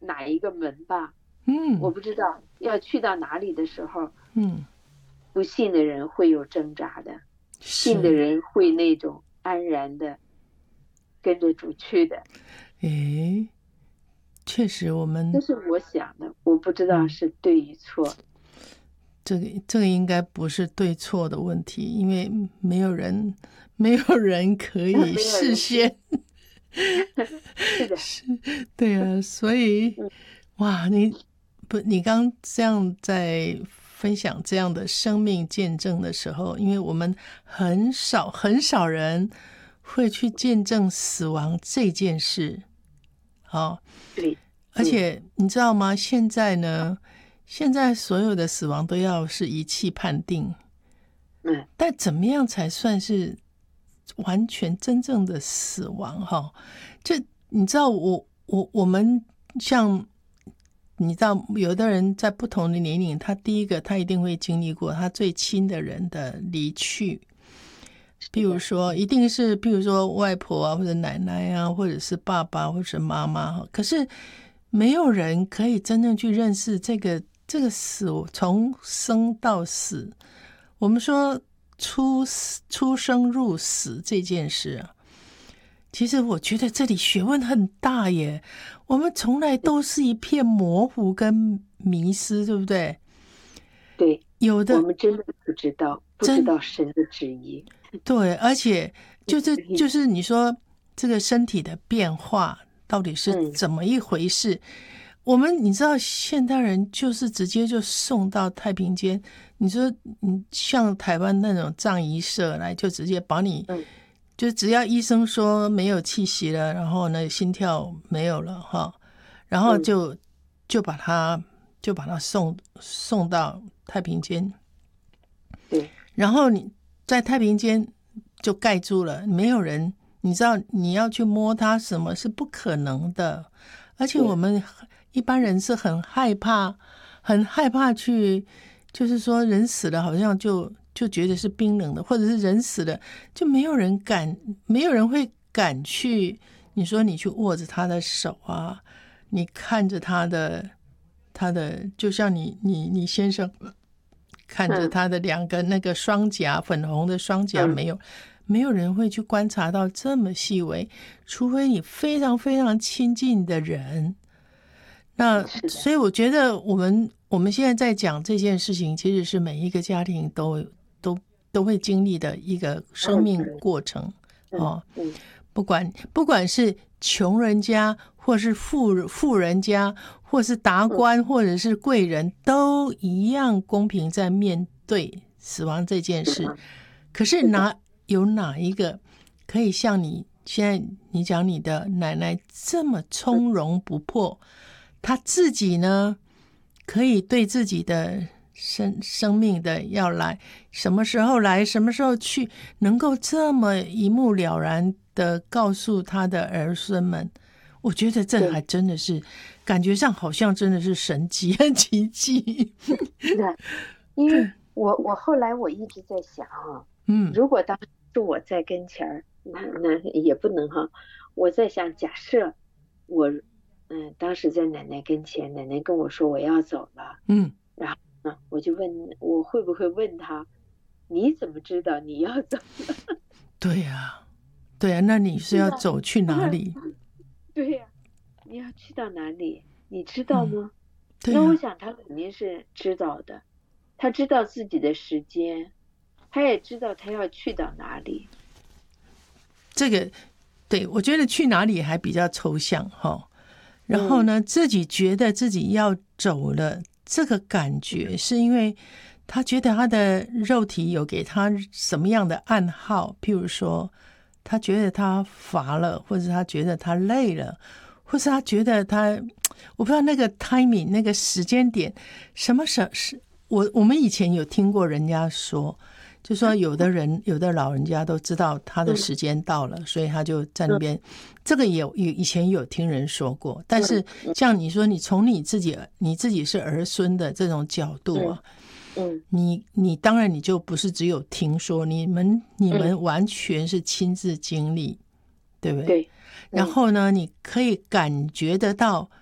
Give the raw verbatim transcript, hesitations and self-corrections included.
哪一个门吧， 嗯， 我不知道要去到哪里的时候， 嗯， 不信的人会有挣扎的，信的人会那种安然的跟着主去的。 诶，确实我们这是我想的，我不知道是对与错。 嗯、这个这个应该不是对错的问题，因为没有人没有人可以事先是的， 是，对啊，所以哇，你不，你刚这样在分享这样的生命见证的时候，因为我们很少很少人会去见证死亡这件事，哦， 对， 而且你知道吗？现在呢，现在所有的死亡都要是仪器判定， 嗯， 但怎么样才算是完全真正的死亡？哈，这你知道我，我我我们像你知道，有的人在不同的年龄，他第一个他一定会经历过他最亲的人的离去，比如说一定是，比如说外婆啊，或者奶奶啊，或者是爸爸，或者是妈妈。可是没有人可以真正去认识这个这个死，从生到死。我们说出出生入死这件事啊，其实我觉得这里学问很大耶。我们从来都是一片模糊跟迷失，对不对？ 对， 有的我们真的不知道，不知道神的旨意。 对，而且就是就是你说这个身体的变化到底是怎么一回事？嗯、我们你知道现代人就是直接就送到太平间，你说你像台湾那种葬仪社来，就直接把你，嗯、就只要医生说没有气息了，然后呢心跳没有了哈，然后就、嗯、就把他就把他送送到太平间， 对， 然后你。在太平间就盖住了，没有人，你知道你要去摸它什么是不可能的，而且我们一般人是很害怕，很害怕去，就是说人死了好像就就觉得是冰冷的，或者是人死了就没有人敢，没有人会敢去，你说你去握着他的手啊，你看着他的他的，就像你你你先生。看着他的两个那个双颊，粉红的双颊，没有没有人会去观察到这么细微，除非你非常非常亲近的人。那所以我觉得我们我们现在在讲这件事情，其实是每一个家庭都都都会经历的一个生命过程哦。不管不管是穷人家，或是富富人家，或是达官，或者是贵人，都一样公平在面对死亡这件事。可是哪有哪一个可以像你现在你讲你的奶奶这么从容不迫？她自己呢，可以对自己的生生命的要来，什么时候来，什么时候去，能够这么一目了然的告诉他的儿孙们，我觉得这还真的是感觉上好像真的是神迹和奇迹。 是的，因为我我后来我一直在想啊，嗯，如果当时我在跟前儿，那那也不能哈。我在想，假设我嗯当时在奶奶跟前，奶奶跟我说我要走了，嗯，然后呢，我就问我会不会问他，你怎么知道你要走了？ 对呀、啊，对啊，那你是要走去哪里？ 对呀、啊，你要去到哪里？你知道吗？ 嗯、 那我想他肯定是知道的，他知道自己的时间，他也知道他要去到哪里。 这个对，我觉得去哪里还比较抽象哈。然后呢，嗯、自己觉得自己要走了，这个感觉是因为他觉得他的肉体有给他什么样的暗号，譬如说他觉得他乏了，或者他觉得他累了，或是他觉得他，我不知道那个 timing 那个时间点什么时是我我们以前有听过人家说，就说有的人有的老人家都知道他的时间到了，所以他就在那边，这个也有以前有听人说过。但是像你说，你从你自己你自己是儿孙的这种角度啊，嗯，你你当然你就不是只有听说，你们你们完全是亲自经历，对不对？对。然后呢，你可以感觉得到